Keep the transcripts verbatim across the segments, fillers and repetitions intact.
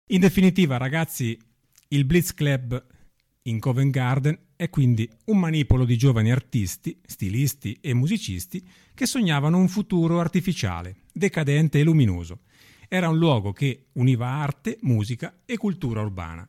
In definitiva, ragazzi, il Blitz Club in Covent Garden è quindi un manipolo di giovani artisti, stilisti e musicisti che sognavano un futuro artificiale, decadente e luminoso. Era un luogo che univa arte, musica e cultura urbana.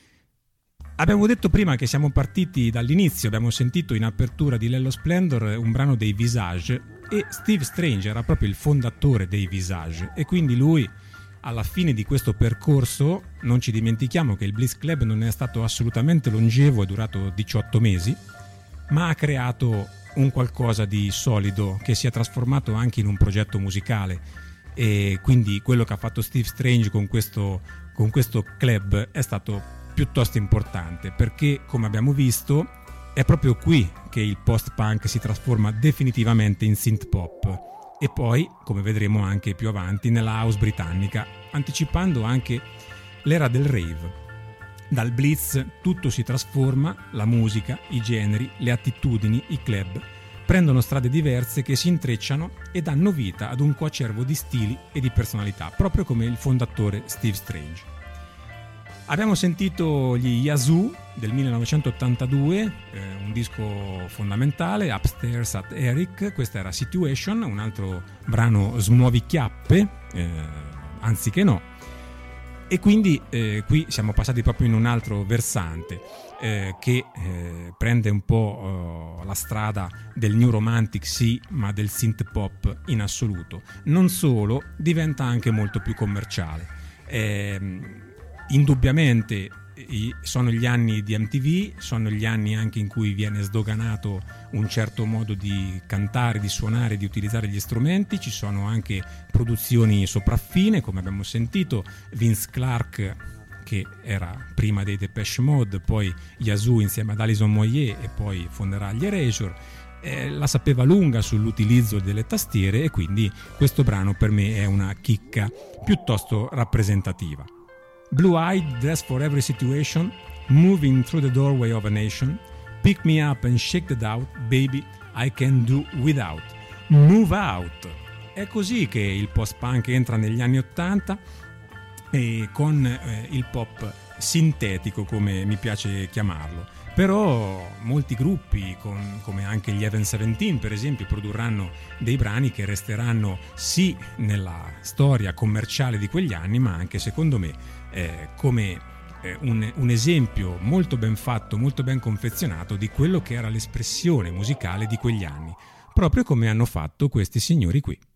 Abbiamo detto prima che siamo partiti dall'inizio, abbiamo sentito in apertura di Lello Splendor un brano dei Visage e Steve Strange era proprio il fondatore dei Visage e quindi lui, alla fine di questo percorso, non ci dimentichiamo che il Blitz Club non è stato assolutamente longevo, è durato diciotto mesi, ma ha creato un qualcosa di solido che si è trasformato anche in un progetto musicale e quindi quello che ha fatto Steve Strange con questo, con questo club è stato piuttosto importante perché, come abbiamo visto, è proprio qui che il post-punk si trasforma definitivamente in synth pop e poi, come vedremo anche più avanti, nella house britannica, anticipando anche l'era del rave. Dal Blitz tutto si trasforma, la musica, i generi, le attitudini, i club prendono strade diverse che si intrecciano e danno vita ad un coacervo di stili e di personalità, proprio come il fondatore Steve Strange. Abbiamo sentito gli Yazoo del millenovecentottantadue, eh, un disco fondamentale, Upstairs at Eric, questa era Situation, un altro brano smuovichiappe, eh, anziché no, e quindi eh, qui siamo passati proprio in un altro versante eh, che eh, prende un po' eh, la strada del New Romantic sì, ma del synth pop in assoluto. Non solo, diventa anche molto più commerciale. Eh, Indubbiamente sono gli anni di M T V, sono gli anni anche in cui viene sdoganato un certo modo di cantare, di suonare, di utilizzare gli strumenti, ci sono anche produzioni sopraffine, come abbiamo sentito, Vince Clarke che era prima dei Depeche Mode, poi Yazoo insieme ad Alison Moyet e poi fonderà gli Erasure, eh, la sapeva lunga sull'utilizzo delle tastiere e quindi questo brano per me è una chicca piuttosto rappresentativa. Blue-eyed, dress for every situation, moving through the doorway of a nation, pick me up and shake the doubt, baby, I can do without. Move out! È così che il post-punk entra negli anni Ottanta e con eh, il pop sintetico, come mi piace chiamarlo. Però molti gruppi, con, come anche gli Even Seventeen per esempio, produrranno dei brani che resteranno sì nella storia commerciale di quegli anni, ma anche secondo me eh, come eh, un, un esempio molto ben fatto, molto ben confezionato di quello che era l'espressione musicale di quegli anni, proprio come hanno fatto questi signori qui.